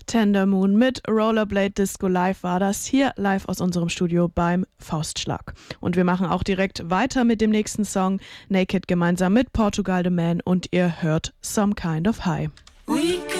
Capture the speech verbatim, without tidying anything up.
Tender Moon mit Rollerblade Disco Live war das hier live aus unserem Studio beim Faustschlag. Und wir machen auch direkt weiter mit dem nächsten Song, Naked gemeinsam mit Portugal the Man, und ihr hört Some Kind of High. We